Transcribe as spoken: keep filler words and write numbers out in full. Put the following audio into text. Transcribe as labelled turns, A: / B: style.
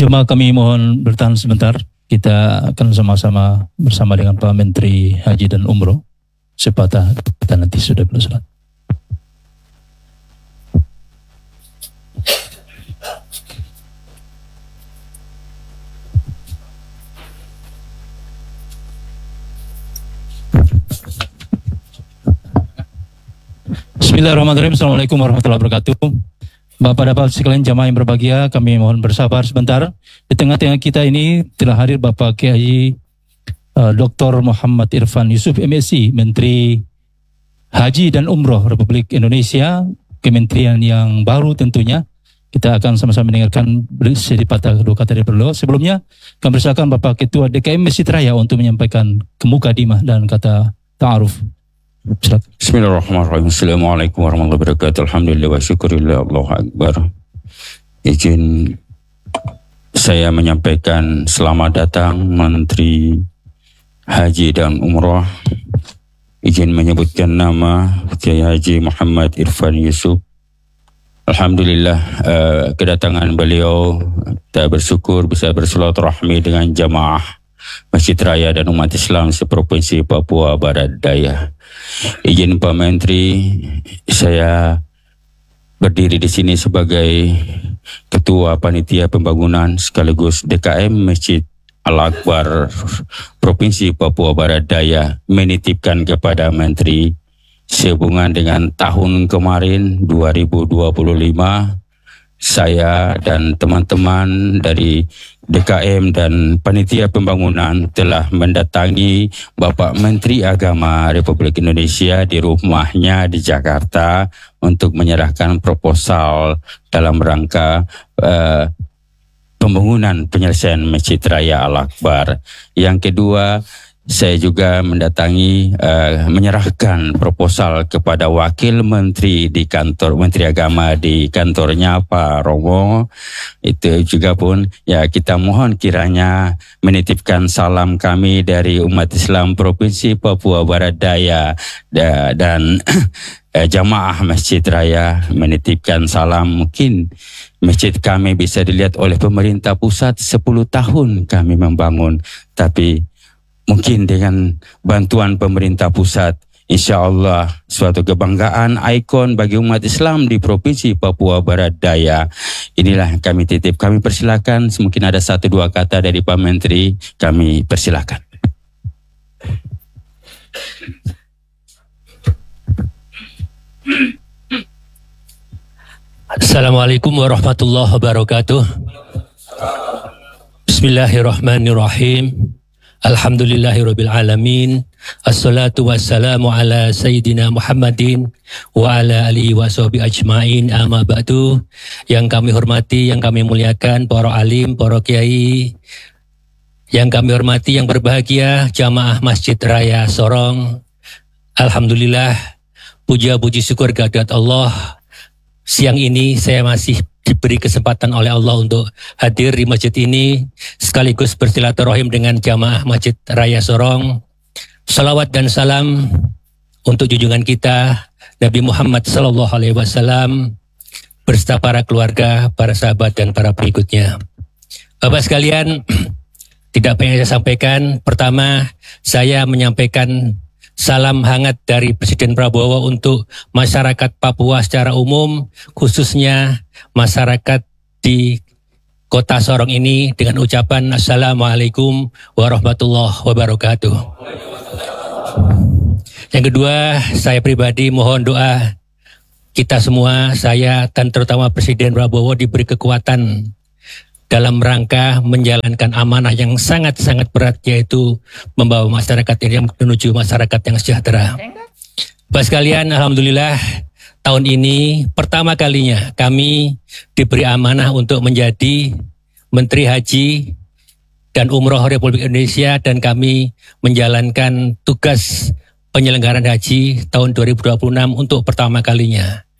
A: Jemaah kami mohon bertahan sebentar. Kita akan sama-sama bersama dengan Pak Menteri Haji dan Umroh. Sepatah kita nanti sudah bersalat. Bismillahirrahmanirrahim. Assalamualaikum warahmatullahi wabarakatuh. Bapak Bapak sekalian jamaah yang berbahagia, kami mohon bersabar sebentar. Di tengah-tengah kita ini telah hadir Bapak Kiai uh, Doktor Muhammad Irfan Yusuf M Si, Menteri Haji dan Umroh Republik Indonesia, kementerian yang baru tentunya. Kita akan sama-sama mendengarkan sedikit patah kedua kata dari beliau. Sebelumnya, kami persilakan Bapak Ketua D K M Masjid Raya untuk menyampaikan kemukadimah dan kata ta'aruf.
B: Bismillahirrahmanirrahim. Assalamualaikum warahmatullahi wabarakatuh. Alhamdulillah wa syukurillah, Allahu Akbar. Izin saya menyampaikan selamat datang Menteri Haji dan Umrah. Izin menyebutkan nama Kiai Haji Muhammad Irfan Yusuf. Alhamdulillah uh, kedatangan beliau, kita bersyukur bisa bersilaturahmi dengan jamaah Masjid Raya dan umat Islam seprovinsi Papua Barat Daya. Izin Pak Menteri, saya berdiri di sini sebagai Ketua Panitia Pembangunan sekaligus D K M Masjid Al-Akbar Provinsi Papua Barat Daya menitipkan kepada Menteri sehubungan dengan tahun kemarin dua ribu dua puluh lima. Saya dan teman-teman dari D K M dan Panitia Pembangunan telah mendatangi Bapak Menteri Agama Republik Indonesia di rumahnya di Jakarta untuk menyerahkan proposal dalam rangka uh, pembangunan penyelesaian Masjid Raya Al-Akbar. Yang kedua, saya juga mendatangi uh, menyerahkan proposal kepada Wakil Menteri di kantor Menteri Agama di kantornya Pak Romo. Itu juga pun ya kita mohon kiranya menitipkan salam kami dari umat Islam Provinsi Papua Barat Daya da, dan eh, jamaah Masjid Raya menitipkan salam. Mungkin masjid kami bisa dilihat oleh pemerintah pusat sepuluh tahun kami membangun, tapi mungkin dengan bantuan pemerintah pusat, insya Allah suatu kebanggaan ikon bagi umat Islam di Provinsi Papua Barat Daya. Inilah yang kami titip, kami persilakan. Mungkin ada satu dua kata dari Pak Menteri, kami persilakan.
C: Assalamualaikum warahmatullahi wabarakatuh. Bismillahirrahmanirrahim. Alhamdulillahirabbil alamin. Assalatu wassalamu ala sayyidina Muhammadin wa ala alihi washabihi ajmain. Amma ba'du. Yang kami hormati, yang kami muliakan para alim, para kiai, yang kami hormati, yang berbahagia jamaah Masjid Raya Sorong. Alhamdulillah, puja puji syukur kehadirat Allah. Siang ini saya masih diberi kesempatan oleh Allah untuk hadir di masjid ini sekaligus bersilaturahim dengan jamaah Masjid Raya Sorong. Salawat dan salam untuk junjungan kita Nabi Muhammad Sallallahu Alaihi Wasallam berserta para keluarga, para sahabat dan para pengikutnya. Bapak sekalian, tidak banyak saya sampaikan. Pertama, saya menyampaikan salam hangat dari Presiden Prabowo untuk masyarakat Papua secara umum, khususnya masyarakat di Kota Sorong ini dengan ucapan Assalamualaikum warahmatullahi wabarakatuh. Yang kedua, saya pribadi mohon doa kita semua, saya dan terutama Presiden Prabowo diberi kekuatan dalam rangka menjalankan amanah yang sangat-sangat berat, yaitu membawa masyarakat ini menuju masyarakat yang sejahtera. Bapak sekalian, alhamdulillah tahun ini pertama kalinya kami diberi amanah untuk menjadi Menteri Haji dan Umroh Republik Indonesia, dan kami menjalankan tugas penyelenggaraan haji tahun dua ribu dua puluh enam untuk pertama kalinya.